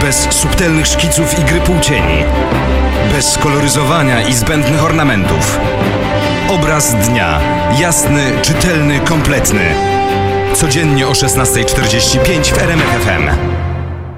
Bez subtelnych szkiców i gry półcieni. Bez koloryzowania i zbędnych ornamentów. Obraz dnia. Jasny, czytelny, kompletny. Codziennie o 16:45 w RMF FM.